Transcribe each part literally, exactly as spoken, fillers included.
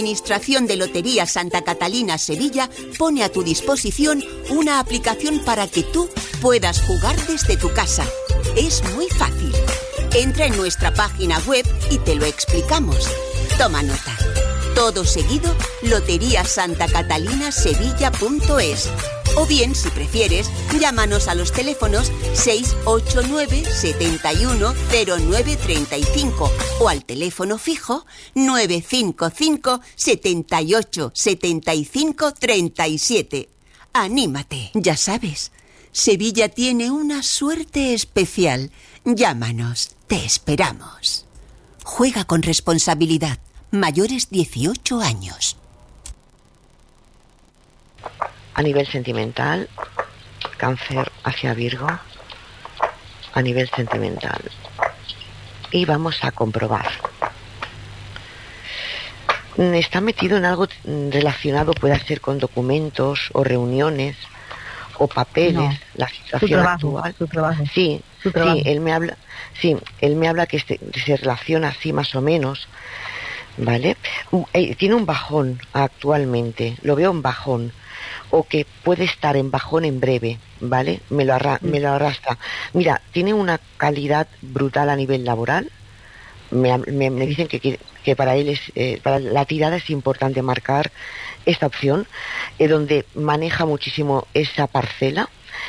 Administración de Loterías Santa Catalina Sevilla pone a tu disposición una aplicación para que tú puedas jugar desde tu casa. Es muy fácil. Entra en nuestra página web y te lo explicamos. Toma nota. Todo seguido, loterías santa catalina sevilla punto es. O bien, si prefieres, llámanos a los teléfonos seis ocho nueve, siete uno, cero nueve tres cinco o al teléfono fijo nueve cinco cinco, siete ocho, siete cinco tres siete. ¡Anímate! Ya sabes, Sevilla tiene una suerte especial. Llámanos, te esperamos. Juega con responsabilidad. Mayores dieciocho años. A nivel sentimental, Cáncer hacia Virgo, a nivel sentimental. Y vamos a comprobar. Está metido en algo relacionado, puede ser con documentos o reuniones o papeles, no. La situación su trabajo, actual. Su trabajo. Sí, su trabajo. sí, él me habla, sí, él me habla que este, se relaciona así más o menos. ¿Vale? Eh, tiene un bajón actualmente, lo veo en bajón, o que puede estar en bajón en breve, ¿vale? Me lo, arra- mm. me lo arrastra. Mira, tiene una calidad brutal a nivel laboral. Me, me, me dicen que, que para él es, eh, para la tirada es importante marcar esta opción, eh, donde maneja muchísimo esa parcela.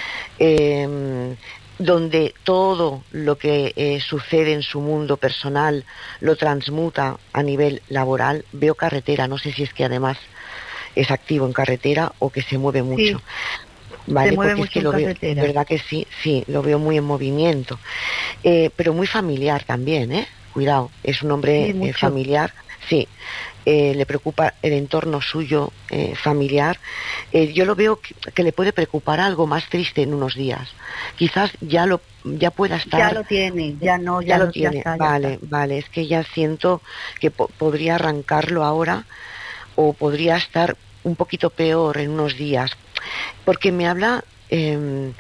Eh, donde todo lo que eh, sucede en su mundo personal lo transmuta a nivel laboral. Veo carretera, no sé si es que además es activo en carretera o que se mueve mucho. Sí, vale, se mueve porque mucho es que en lo carretera. veo, verdad que sí, sí, lo veo muy en movimiento, eh, pero muy familiar también, ¿eh? Cuidado, es un hombre sí, eh, familiar, sí. Eh, le preocupa el entorno suyo eh, familiar. Eh, yo lo veo que, que le puede preocupar algo más triste en unos días. Quizás ya lo ya pueda estar. Ya lo tiene, ya no, ya, ya lo no, tiene. Ya está, ya vale, está. vale. Es que ya siento que po- podría arrancarlo ahora o podría estar un poquito peor en unos días, porque me habla. Eh,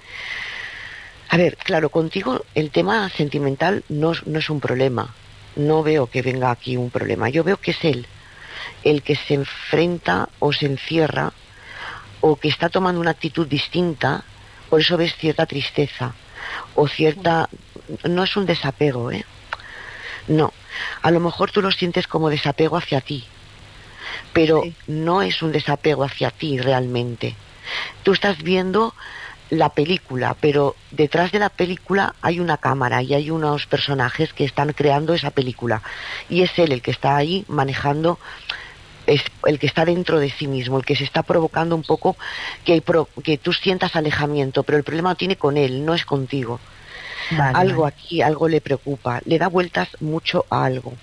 a ver, claro, contigo el tema sentimental no, no es un problema. No veo que venga aquí un problema. Yo veo que es él el que se enfrenta o se encierra o que está tomando una actitud distinta, por eso ves cierta tristeza o cierta... No es un desapego, ¿eh? No, a lo mejor tú lo sientes como desapego hacia ti, pero sí. No es un desapego hacia ti realmente. Tú estás viendo la película, pero detrás de la película hay una cámara y hay unos personajes que están creando esa película y es él el que está ahí manejando, es el que está dentro de sí mismo, el que se está provocando un poco que, pro, que tú sientas alejamiento, pero el problema lo tiene con él, no es contigo. Vale, algo vale. Aquí, algo le preocupa, le da vueltas mucho a algo,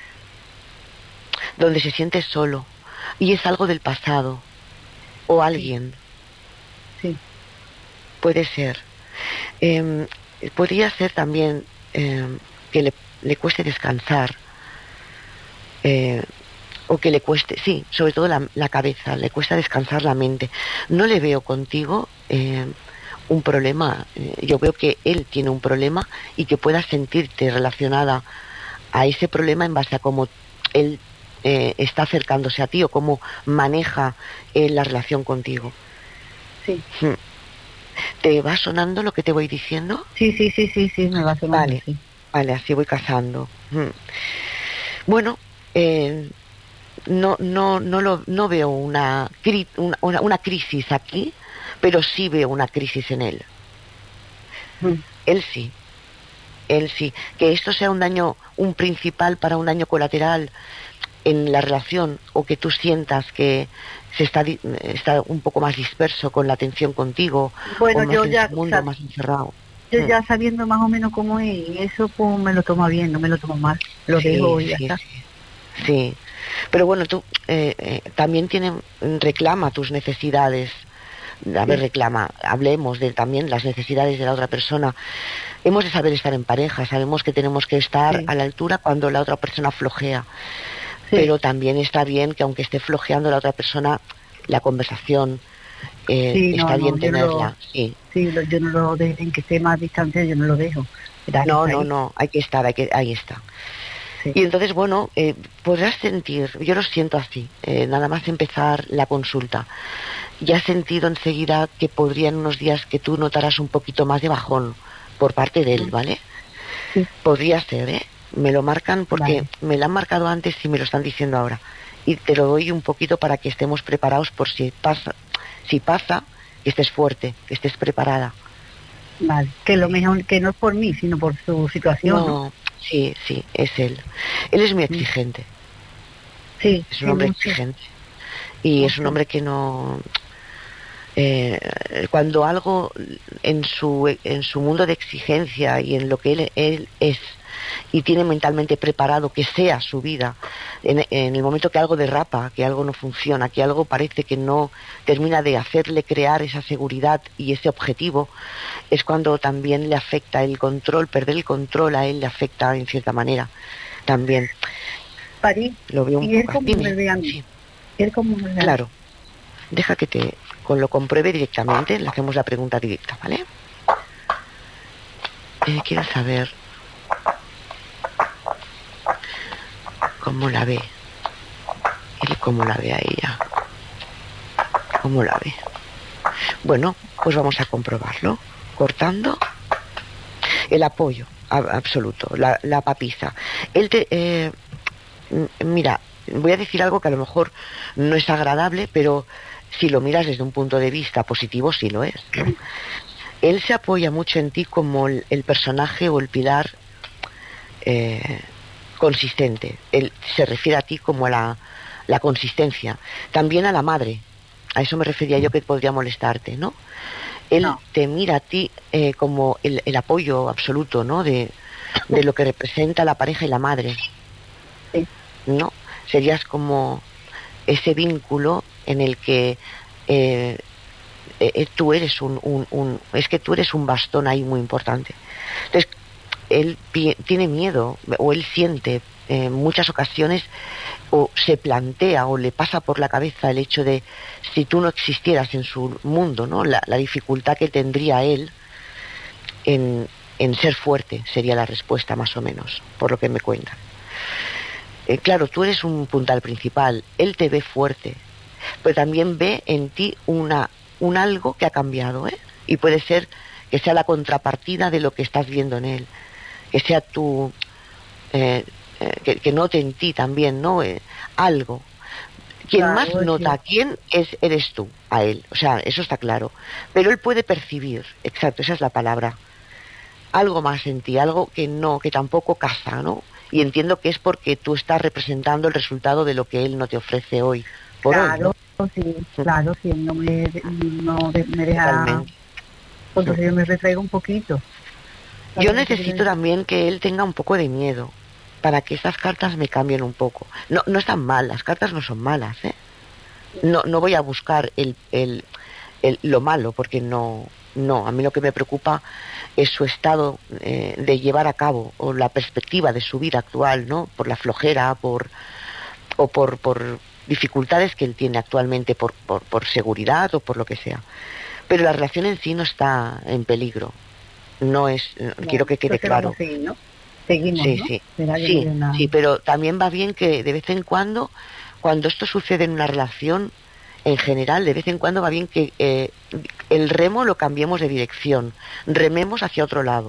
donde se siente solo y es algo del pasado o alguien. Sí. Sí. Puede ser. Eh, podría ser también eh, que le, le cueste descansar. Eh, o que le cueste, sí, sobre todo la, la cabeza, le cuesta descansar la mente. No le veo contigo eh, un problema. Eh, yo veo que él tiene un problema y que puedas sentirte relacionada a ese problema en base a cómo él eh, está acercándose a ti o cómo maneja él la relación contigo. Sí. Hmm. ¿Te va sonando lo que te voy diciendo? Sí, sí, sí, sí, sí, me va sonando. Vale, sí. Vale, así voy cazando. Hmm. Bueno, eh, no, no, no, lo, no veo una, una, una, una crisis aquí, pero sí veo una crisis en él. Mm. Él sí, él sí. Que esto sea un daño, un principal para un daño colateral en la relación, o que tú sientas que se está, está un poco más disperso con la atención contigo, bueno, o más yo en ya, su mundo, o sea, más encerrado. Yo mm. ya sabiendo más o menos cómo es, y eso pues me lo tomo bien, no me lo tomo mal, lo sí, dejo y sí, ya está. Sí. Sí, pero bueno, tú eh, eh, también tiene, reclama tus necesidades. A ver, sí. reclama, hablemos de también las necesidades de la otra persona. Hemos de saber estar en pareja, sabemos que tenemos que estar sí. a la altura cuando la otra persona flojea. Sí. Pero también está bien que aunque esté flojeando la otra persona, la conversación eh, sí, está no, bien no, tenerla. Lo, sí, sí lo, yo no lo dejo, en que esté más distancia yo no lo dejo. No, no, no, hay que estar, hay que, ahí está. Sí. Y entonces, bueno, eh, podrás sentir, yo lo siento así, eh, nada más empezar la consulta, ya has sentido enseguida que podrían unos días que tú notarás un poquito más de bajón por parte de él, ¿vale? Sí. Podría ser, ¿eh? Me lo marcan porque Vale. me lo han marcado antes y me lo están diciendo ahora. Y te lo doy un poquito para que estemos preparados por si pasa, si pasa, que estés fuerte, que estés preparada. Vale, que lo mejor, que no es por mí, sino por su situación, ¿no? No, sí, sí, es él. Él es muy exigente, Sí, es sí, un hombre mucho. exigente. Y es un Mucho. hombre que no... Eh, cuando algo en su, en su mundo de exigencia y en lo que él, él es y tiene mentalmente preparado que sea su vida, en, en el momento que algo derrapa, que algo no funciona, que algo parece que no termina de hacerle crear esa seguridad y ese objetivo, es cuando también le afecta el control, perder el control a él le afecta en cierta manera también. París, Lo veo un y él poco como así. me ve a mí. Sí, Él como me ve a mí. claro. Deja que te con lo compruebe directamente, le hacemos la pregunta directa, ¿vale? Eh, quiero saber cómo la ve. Él cómo la ve a ella. ¿Cómo la ve? Bueno, pues vamos a comprobarlo. Cortando el apoyo a, absoluto, la, la papisa. Él te... Eh, mira, voy a decir algo que a lo mejor no es agradable, pero si lo miras desde un punto de vista positivo, sí lo es, ¿no? Él se apoya mucho en ti como el, el personaje o el pilar eh, consistente. Él se refiere a ti como a la, la consistencia. También a la madre. A eso me refería yo que podría molestarte, ¿no? Él No. te mira a ti eh, como el, el apoyo absoluto, ¿no? De, de lo que representa la pareja y la madre. Sí. ¿No? Serías como ese vínculo en el que eh, eh, tú eres un, un, un... Es que tú eres un bastón ahí muy importante. Entonces, él pi- tiene miedo, o él siente en eh, muchas ocasiones, o se plantea, o le pasa por la cabeza el hecho de, si tú no existieras en su mundo, ¿no? La, la dificultad que tendría él en, en ser fuerte, sería la respuesta más o menos, por lo que me cuentan. Eh, claro, tú eres un puntal principal, él te ve fuerte, pero también ve en ti una, un algo que ha cambiado, ¿eh? Y puede ser que sea la contrapartida de lo que estás viendo en él, que sea tu... Eh, eh, que, que note en ti también, ¿no? Eh, algo. Quien Claro, más nota sí. a quién es, eres tú, a él, o sea, eso está claro. Pero él puede percibir, exacto, esa es la palabra, algo más en ti, algo que no, que tampoco casa, ¿no? Y entiendo que es porque tú estás representando el resultado de lo que él no te ofrece hoy, por Claro, hoy, ¿no? sí, claro, sí, él no me, no de- me deja... Totalmente. Pues entonces yo me retraigo un poquito. Yo ¿Sabes? necesito también que él tenga un poco de miedo para que esas cartas me cambien un poco. No, no están mal, las cartas no son malas, ¿eh? No, no voy a buscar el, el, el, lo malo, porque no, no, a mí lo que me preocupa es su estado eh, de llevar a cabo, o la perspectiva de su vida actual, ¿no? Por la flojera, por o por, por dificultades que él tiene actualmente, por, por, por seguridad o por lo que sea. Pero la relación en sí no está en peligro. No es, no, No, quiero que quede entonces claro. vamos a seguir, ¿no? Seguimos, Sí, ¿no? sí, ¿Verdad que sí, no tiene nada? sí, pero también va bien que de vez en cuando, cuando esto sucede en una relación, en general, de vez en cuando va bien que eh, el remo lo cambiemos de dirección, rememos hacia otro lado,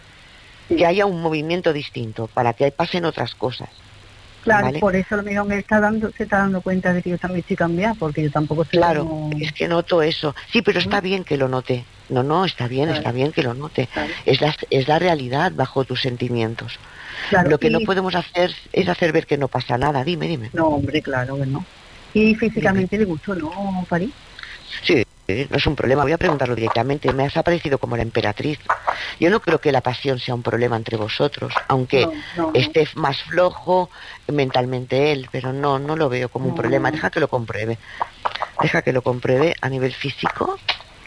Sí. que haya un movimiento distinto, para que pasen otras cosas. Claro, ¿vale? por eso lo mejor me está dando, se está dando cuenta de que yo también estoy cambiada, porque yo tampoco sé Claro, cómo... es que noto eso. Sí, pero está bien que lo note. No, no, está bien, Claro. está bien que lo note. Claro. Es la, es la realidad bajo tus sentimientos. Claro, Lo que y- no podemos hacer es hacer ver que no pasa nada. Dime, dime. No, hombre, claro que no. Y físicamente le gustó, ¿no, París? Sí, no es un problema. Voy a preguntarlo directamente. Me has aparecido como la emperatriz. Yo no creo que la pasión sea un problema entre vosotros, aunque No, no, no. esté más flojo mentalmente él, pero no, no lo veo como un No. problema. Deja que lo compruebe. Deja que lo compruebe a nivel físico.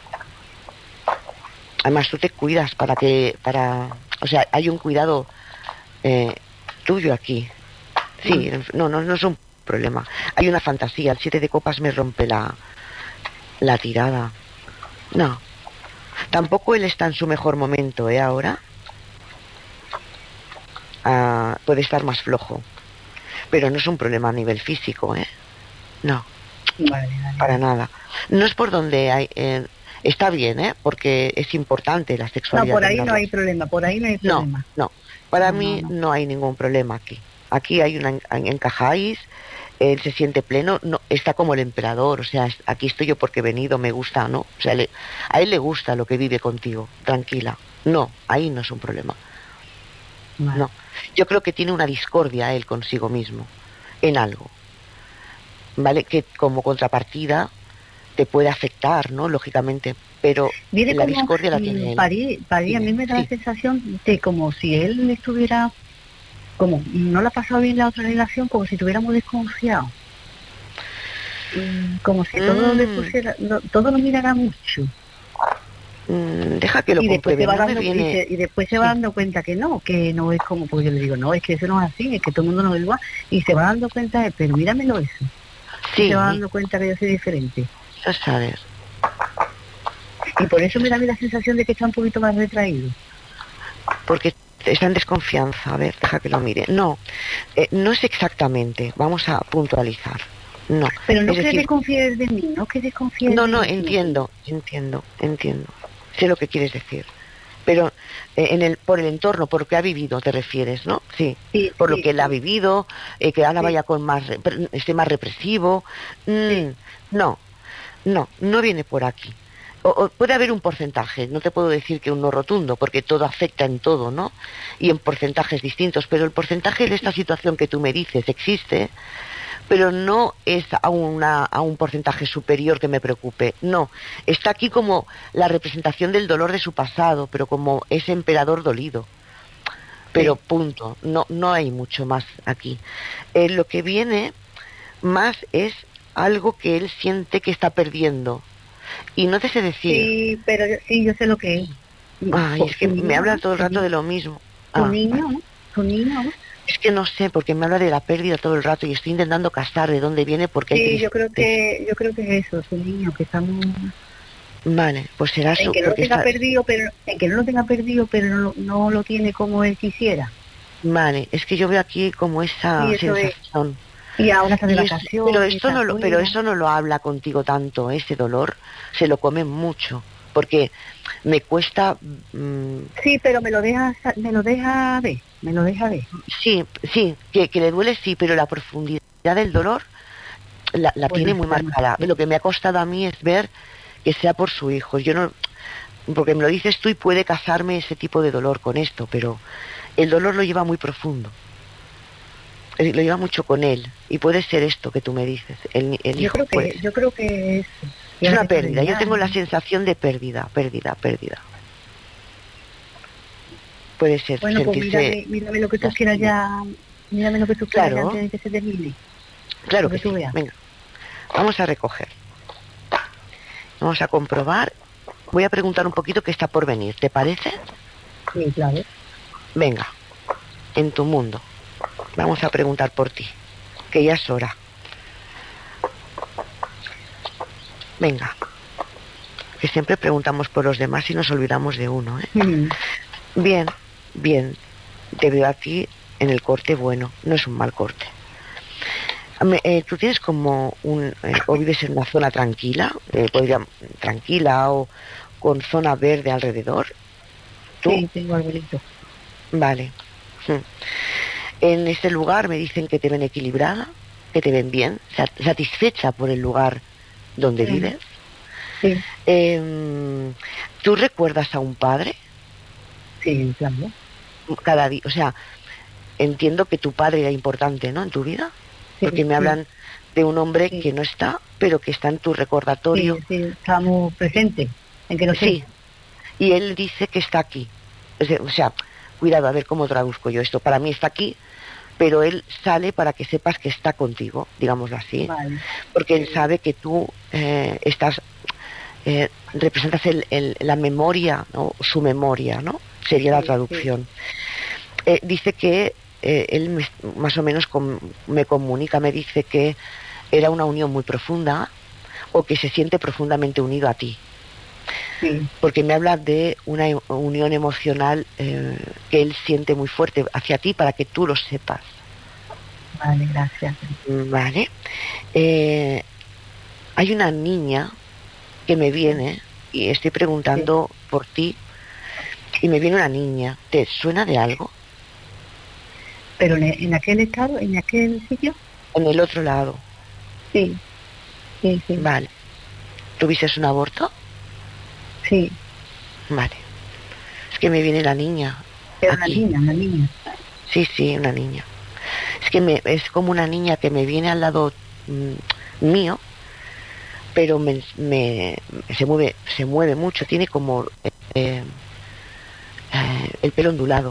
Además, tú te cuidas para que, para, o sea, hay un cuidado eh, tuyo aquí. Sí, no, no, no es un problema. Hay una fantasía. El siete de copas me rompe la, la tirada. No. Tampoco él está en su mejor momento, ¿eh? Ahora. uh, puede estar más flojo. Pero no es un problema a nivel físico, ¿eh? No, Vale, vale. para nada. No es por donde hay... Eh, está bien, ¿eh? Porque es importante la No, sexualidad. por ahí en la no hay relación. problema, por ahí no hay No, problema. no. Para No, mí no, no. no. hay ningún problema aquí. Aquí hay una en- encajáis, él se siente pleno, no está como el emperador, o sea, es- aquí estoy yo porque he venido, me gusta, ¿no? O sea, le- a él le gusta lo que vive contigo, tranquila. No, ahí no es un problema. Vale. No. Yo creo que tiene una discordia él consigo mismo, en algo, ¿vale? Que como contrapartida te puede afectar, ¿no? Lógicamente, pero Viene la como, discordia la mm, tiene él. París, París, a Dime, mí me da la sí. sensación de como si él estuviera, como no le ha pasado bien la otra relación, como si estuviéramos desconfiados. Mm, Como si todo le Mm, pusiera, no- todo lo mirara mucho. mm, deja que lo Y después compruebe, se va no me dando, y, viene... se- y después se va Sí. dando cuenta que no, que no es como, porque yo le digo, no, es que eso no es así, es que todo el mundo no es igual. Y se va dando cuenta de, pero míramelo eso. Y Sí, se va dando cuenta que yo soy diferente. ya sabes. Y por eso me da a mí la sensación de que está un poquito más retraído. Porque está en desconfianza. A ver, deja que lo mire. No, eh, no es exactamente. Vamos a puntualizar. No. Pero no es que decir, desconfíes de mí, no que desconfíes no, de no, mí. entiendo, entiendo, entiendo. Sé lo que quieres decir. Pero eh, en el, por el entorno, por lo que ha vivido, te refieres, ¿no? Sí. Sí, Por sí, lo que él ha sí. vivido, eh, que ahora Sí. vaya con más, repre- esté más represivo. Mm, Sí. No, no, no viene por aquí. O, o puede haber un porcentaje, no te puedo decir que un no rotundo, porque todo afecta en todo, ¿no? Y en porcentajes distintos, pero el porcentaje de esta situación que tú me dices existe, pero no es a, una, a un porcentaje superior que me preocupe, no. Está aquí como la representación del dolor de su pasado, pero como ese emperador dolido. Pero Sí. punto, no, no hay mucho más aquí. Eh, lo que viene más es algo que él siente que está perdiendo. Y no te sé decir. Sí, pero yo- sí, yo sé lo que es. Ay, es que Su me niño, habla ¿no? todo el Su rato niño, de lo mismo. su Ah, niño, vale. ¿no? Su niño, ¿no? Es que no sé, porque me habla de la pérdida todo el rato y estoy intentando casar de dónde viene porque hay Sí, yo creo tristeza. que yo creo que es eso, su niño, que estamos Vale, pues será en su... que no lo Porque tenga está... perdido, pero en que no lo tenga perdido, pero no, no lo tiene como él quisiera. Vale, es que yo veo aquí como esa Sí, eso es. sensación. Y ahora está de Y es- vacaciones, pero esto está no lo, pero fuera. eso no lo habla contigo tanto, ese dolor se lo come mucho, porque me cuesta, mm, Sí, pero me lo deja, sa- me lo deja ver, me lo deja ver. sí, sí, que, que le duele sí, pero la profundidad del dolor la, la Bueno, tiene muy está marcada. más- Lo que me ha costado a mí es ver que sea por su hijo. Yo no, porque me lo dices tú y puede casarme ese tipo de dolor con esto, pero el dolor lo lleva muy profundo. Eh, Lo lleva mucho con él y puede ser esto que tú me dices, el, ni- el Yo hijo creo puede que, ser. yo creo que es, y Es ahora una que pérdida, yo ya- tengo la sensación de pérdida, pérdida, pérdida. Puede ser Bueno, pues sentirse... mírame, mírame lo que tú las- quieras ya, mírame lo que tú quieras Claro. ya antes de que se termine. Claro lo que que tú sí, veas. venga. Vamos a recoger. Vamos a comprobar. Voy a preguntar un poquito qué está por venir, ¿te parece? Sí, claro. Venga, en tu mundo. Vamos a preguntar por ti, que ya es hora. Venga. Que siempre preguntamos por los demás y nos olvidamos de uno, ¿eh? Mm. Bien, bien. Te veo a ti en el corte bueno, no es un mal corte. Me- eh, ¿Tú tienes como un... eh, o vives en una zona tranquila, eh, podría, tranquila o con zona verde alrededor? ¿Tú? Sí, tengo arbolito. Vale. Hmm. En este lugar me dicen que te ven equilibrada, que te ven bien, sat- satisfecha por el lugar donde Sí. vives. Sí, Em, ¿Tú recuerdas a un padre sí, claro. cada día? O sea, entiendo que tu padre era importante, ¿no? En tu vida, Sí, porque me sí. hablan de un hombre Sí. que no está, pero que está en tu recordatorio. Sí, sí, estamos presentes, en que no sé. Sí. Y él dice que está aquí. O sea, o sea, cuidado, a ver cómo traduzco yo esto. Para mí está aquí, pero él sale para que sepas que está contigo, digámoslo así. Vale. Porque él sabe que tú eh, estás, eh, representas el, el- la memoria, ¿no? Su memoria, ¿no? Sería la Sí, traducción. Eh, dice que eh, él me- más o menos com- me comunica, me dice que era una unión muy profunda o que se siente profundamente unido a ti. Sí. Porque me habla de una e- unión emocional eh, que él siente muy fuerte hacia ti para que tú lo sepas. Vale, gracias. Vale. Eh, hay una niña que me viene y estoy preguntando sí. por ti y me viene una niña. ¿Te suena de algo? ¿Pero en, en aquel estado, en aquel sitio? En el otro lado. Sí, sí, sí. Vale. ¿Tuviste un aborto? Sí. Vale. Es que me viene la niña. ¿Era una niña, una niña? Sí, sí, una niña. Es que me, es como una niña que me viene al lado mm, mío, pero me, me, se mueve se mueve mucho, tiene como eh, eh, el pelo ondulado.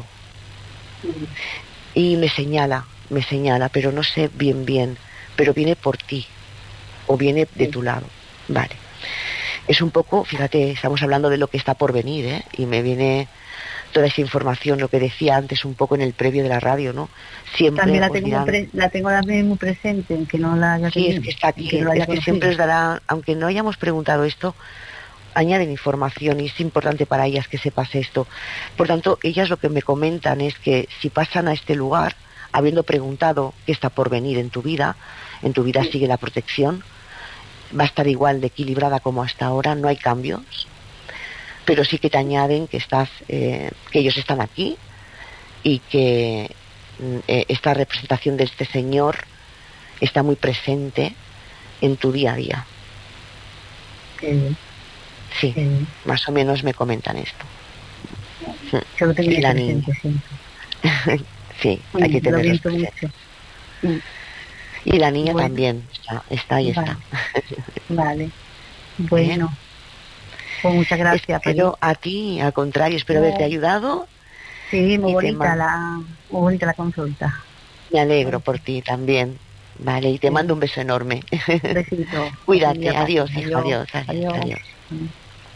Y me señala, me señala, pero no sé bien bien, pero viene por ti, o viene de tu lado. Vale. Es un poco, fíjate, estamos hablando de lo que está por venir, ¿eh? Y me viene toda esa información, lo que decía antes un poco en el previo de la radio, ¿no? Siempre también la tengo, dirán, pre, la tengo también muy presente, en que no la haya sí, tenido, es que está aquí, que no es que siempre os dará, aunque no hayamos preguntado esto, añaden información y es importante para ellas que sepas esto. Por tanto, ellas lo que me comentan es que si pasan a este lugar, habiendo preguntado qué está por venir en tu vida, en tu vida sí. sigue la protección, va a estar igual de equilibrada como hasta ahora, no hay cambios, pero sí que te añaden que estás, eh, que ellos están aquí y que eh, esta representación de este Señor está muy presente en tu día a día. Sí, sí, sí. Más o menos me comentan esto. Yo lo tengo y la presente, niña. Sí, sí, sí hay que tenerlo presente. Sí. Y la niña bueno. también está, está y vale. está. Vale. Bueno, pues muchas gracias. Pero a ti, al contrario, espero no. haberte ayudado. Sí, muy bonita, la, muy bonita la consulta. Me alegro por ti también. Vale, y te sí. mando un beso enorme. Un besito. Cuídate, adiós, adiós, hija, adiós, adiós, adiós. adiós.